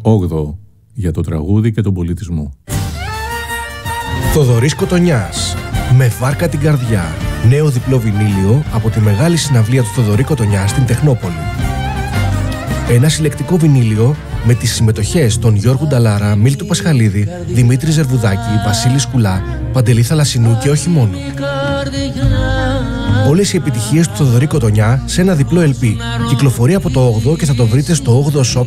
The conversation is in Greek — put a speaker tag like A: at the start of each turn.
A: 8ο για το τραγούδι και τον πολιτισμό.
B: Θοδωρής Κοτονιάς, με βάρκα την καρδιά. Νέο διπλό βινίλιο από τη μεγάλη συναυλία του Θοδωρή Κοτονιά στην Τεχνόπολη. Ένα συλλεκτικό βινίλιο με τις συμμετοχές των Γιώργου Νταλάρα, Μίλτου Πασχαλίδη, Δημήτρη Ζερβουδάκη, Βασίλη Σκουλά, Παντελή Θαλασσινού και όχι μόνο. Όλες οι επιτυχίες του Θοδωρή Κοτονιά σε ένα διπλό LP. Κυκλοφορεί από το 8ο και θα το βρείτε στο 8ο Shop